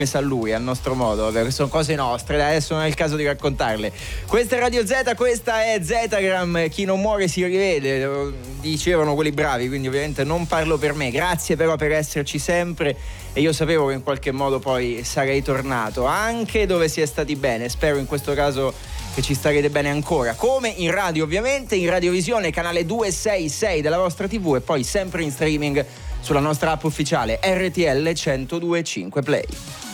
messa a lui, al nostro modo, perché sono cose nostre, adesso non è il caso di raccontarle. Questa è Radio Z, questa è Zetagram, chi non muore si rivede, dicevano quelli bravi, quindi ovviamente non parlo per me. Grazie però per esserci sempre, e io sapevo che in qualche modo poi sarei tornato, anche dove si è stati bene, spero in questo caso che ci starete bene ancora, come in radio ovviamente, in radiovisione, canale 266 della vostra TV, e poi sempre in streaming sulla nostra app ufficiale RTL 102.5 Play.